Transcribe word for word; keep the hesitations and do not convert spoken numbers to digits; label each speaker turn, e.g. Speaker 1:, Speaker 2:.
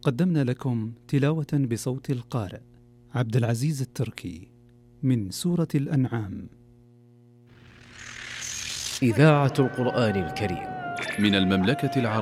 Speaker 1: قدمنا لكم تلاوة بصوت القارئ عبد العزيز التركي من سورة الأنعام.
Speaker 2: إذاعة القرآن الكريم
Speaker 3: من المملكة العربية